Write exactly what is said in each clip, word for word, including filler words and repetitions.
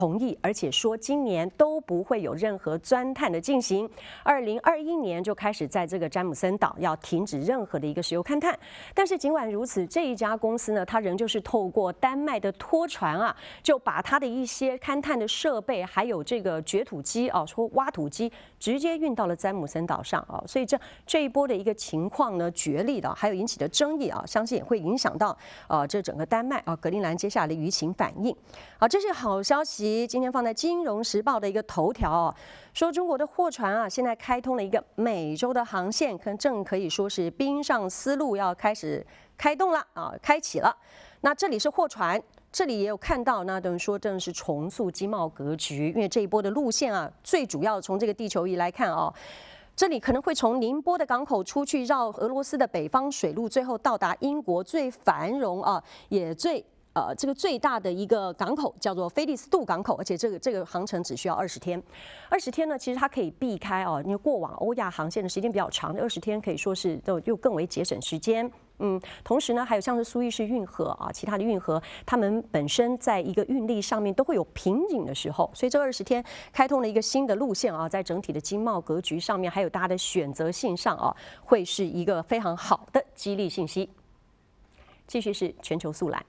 同意，而且说今年都不会有任何钻探的进行。二零二一年就开始在这个詹姆森岛要停止任何的一个石油勘探。但是尽管如此，这一家公司呢，它仍旧是透过丹麦的拖船啊，就把它的一些勘探的设备，还有这个掘土机啊，说挖土机，直接运到了詹姆森岛上啊。所以这这一波的一个情况呢，决裂的，还有引起的争议啊，相信也会影响到呃这整个丹麦啊，格陵兰接下来的舆情反应。啊，这是好消息。今天放在《金融时报》的一个头条哦，说中国的货船啊，现在开通了一个美洲的航线，可正可以说是冰上丝路要开始开动了啊，开启了。那这里是货船，这里也有看到，那等于说正是重塑经贸格局，因为这一波的路线啊，最主要从这个地球仪来看哦。这里可能会从宁波的港口出去，绕俄罗斯的北方水路，最后到达英国最繁荣啊，也最。呃，这个最大的一个港口叫做菲利斯杜港口，而且这个这个航程只需要二十天。二十天呢，其实它可以避开哦，因为过往欧亚航线的时间比较长，二十天可以说是都又更为节省时间。嗯，同时呢，还有像是苏伊士运河啊，其他的运河，他们本身在一个运力上面都会有瓶颈的时候，所以这二十天开通了一个新的路线啊，在整体的经贸格局上面，还有大家的选择性上啊，会是一个非常好的激励信息。继续是全球速览。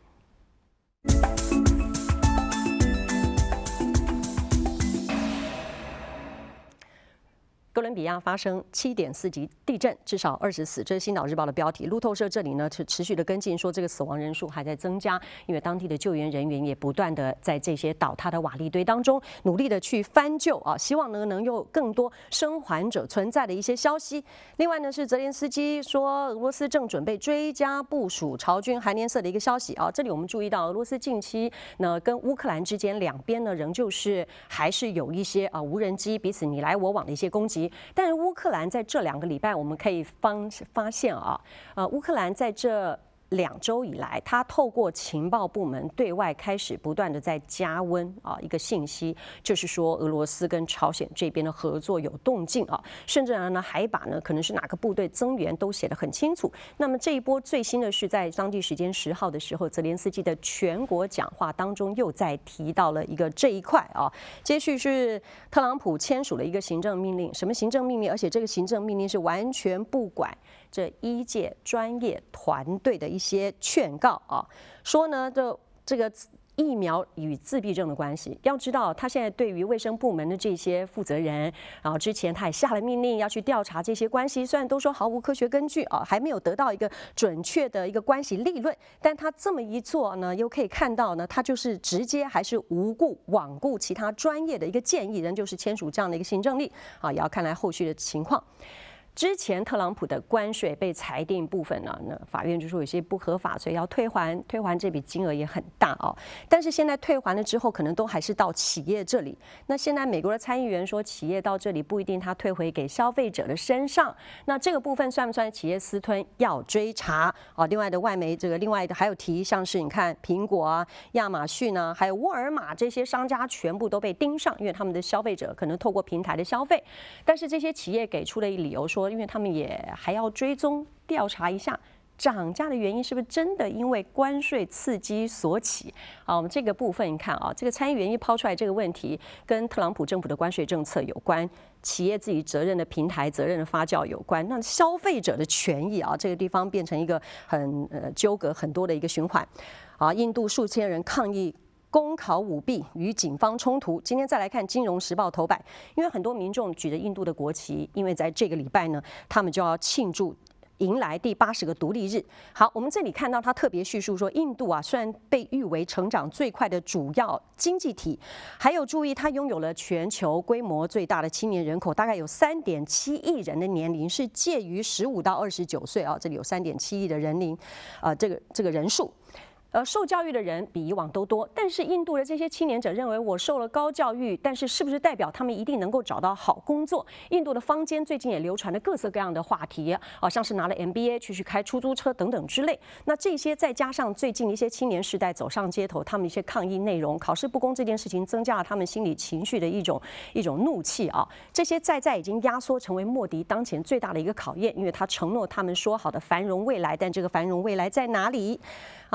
哥伦比亚发生七点四级地震，至少二十死，这是《星岛日报》的标题。路透社这里呢持持续的跟进，说这个死亡人数还在增加，因为当地的救援人员也不断的在这些倒塌的瓦砾堆当中努力的去翻救啊，希望呢能有更多生还者存在的一些消息。另外呢是泽连斯基说，俄罗斯正准备追加部署朝军韩联社的一个消息啊。这里我们注意到，俄罗斯近期呢跟乌克兰之间两边呢仍旧是还是有一些啊无人机彼此你来我往的一些攻击。但是乌克兰在这两个礼拜，我们可以发发现啊，呃，乌克兰在这两周以来，它透过情报部门对外开始不断的在加温啊，一个信息就是说俄罗斯跟朝鲜这边的合作有动静啊，甚至呢还把呢可能是哪个部队增援都写得很清楚。那么这一波最新的是在当地时间十号的时候，泽连斯基的全国讲话当中又再提到了一个这一块啊。接续是特朗普签署了一个行政命令，什么行政命令？而且这个行政命令是完全不管这医界专业团队的一些劝告啊，说呢，这这个疫苗与自闭症的关系，要知道他现在对于卫生部门的这些负责人，然后之前他也下了命令要去调查这些关系，虽然都说毫无科学根据啊，还没有得到一个准确的一个关系立论，但他这么一做呢，又可以看到呢，他就是直接还是无故罔顾其他专业的一个建议，仍旧是签署这样的一个行政令啊，也要看来后续的情况。之前特朗普的关税被裁定部分呢，那法院就说有些不合法，所以要退还，退还这笔金额也很大哦。但是现在退还了之后，可能都还是到企业这里。那现在美国的参议员说，企业到这里不一定他退回给消费者的身上。那这个部分算不算企业私吞？要追查啊。另外的外媒这个另外的还有提，像是你看苹果啊、亚马逊啊，还有沃尔玛这些商家全部都被盯上，因为他们的消费者可能透过平台的消费，但是这些企业给出了理由说。因为他们也还要追踪调查一下涨价的原因是不是真的因为关税刺激所起啊？我们这个部分你看啊，这个参议员一抛出来这个问题，跟特朗普政府的关税政策有关，企业自己责任的平台责任的发酵有关，那消费者的权益啊，这个地方变成一个很呃纠葛很多的一个循环啊。印度数千人抗议。公考舞弊与警方冲突。今天再来看《金融时报》头版，因为很多民众举着印度的国旗，因为在这个礼拜呢，他们就要庆祝。迎来第八十个独立日。好，我们这里看到他特别叙述说，印度啊虽然被誉为成长最快的主要经济体，还有注意它拥有了全球规模最大的青年人口，大概有三点七亿人的年龄是介于十五到二十九岁啊，这里有三点七亿的人龄，呃，这个这个人数。呃，受教育的人比以往都多，但是印度的这些青年者认为，我受了高教育，但是是不是代表他们一定能够找到好工作？印度的坊间最近也流传了各色各样的话题，啊，像是拿了 M B A 去去开出租车等等之类。那这些再加上最近一些青年时代走上街头，他们一些抗议内容，考试不公这件事情，增加了他们心理情绪的一种一种怒气啊。这些在在已经压缩成为莫迪当前最大的一个考验，因为他承诺他们说好的繁荣未来，但这个繁荣未来在哪里？好，这个是。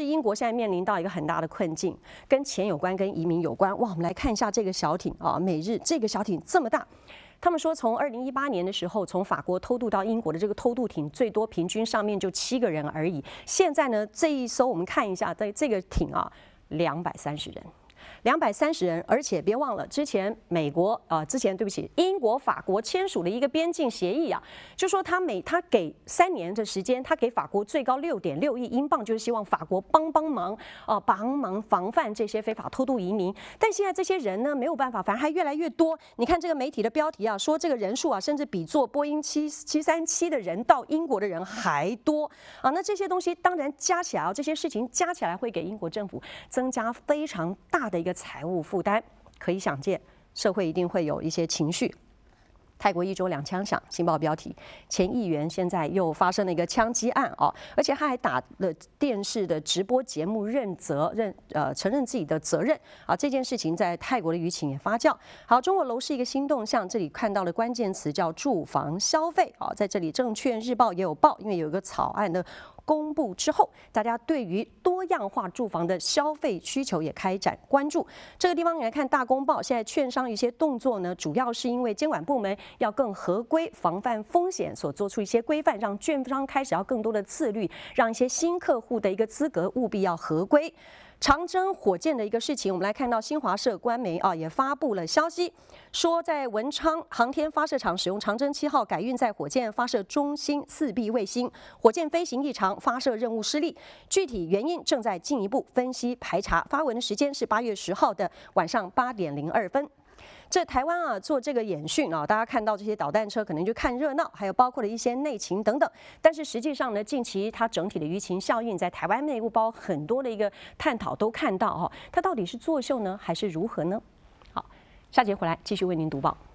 是英国现在面临到一个很大的困境，跟钱有关，跟移民有关。哇，我们来看一下这个小艇啊，美日这个小艇这么大。他们说，从二零一八年的时候，从法国偷渡到英国的这个偷渡艇，最多平均上面就七个人而已。现在呢，这一艘我们看一下，在这个艇啊，两百三十人。两百三十人，而且别忘了，之前美国啊、呃，之前对不起，英国、法国签署了一个边境协议啊，就说他每他给三年的时间，他给法国最高六点六亿英镑，就是希望法国帮帮忙啊、呃，帮忙防范这些非法偷渡移民。但现在这些人呢，没有办法，反而还越来越多。你看这个媒体的标题啊，说这个人数啊，甚至比坐波音七七三七的人到英国的人还多啊。那这些东西当然加起来啊，这些事情加起来会给英国政府增加非常大的一个财务负担，可以想见，社会一定会有一些情绪。泰国一州两枪响，新报标题：前议员现在又发生了一个枪击案哦，而且他还打了电视的直播节目认责认呃承认自己的责任啊。这件事情在泰国的舆情也发酵。好，中国楼市一个新动向，这里看到的关键词叫住房消费啊，在这里证券日报也有报，因为有一个草案的公布之后，大家对于多样化住房的消费需求也开展关注。这个地方你来看大公报，现在券商一些动作呢，主要是因为监管部门要更合规，防范风险，所做出一些规范，让券商开始要更多的自律，让一些新客户的一个资格务必要合规。长征火箭的一个事情，我们来看到新华社官媒啊也发布了消息，说在文昌航天发射场使用长征七号改运载火箭发射中心四 B 卫星，火箭飞行异常，发射任务失利，具体原因正在进一步分析排查。发文的时间是八月十号的晚上八点零二分。这台湾啊做这个演训啊，大家看到这些导弹车可能就看热闹，还有包括了一些内情等等。但是实际上呢，近期它整体的舆情效应在台湾内部包很多的一个探讨都看到哈、哦，它到底是作秀呢，还是如何呢？好，下节回来继续为您读报。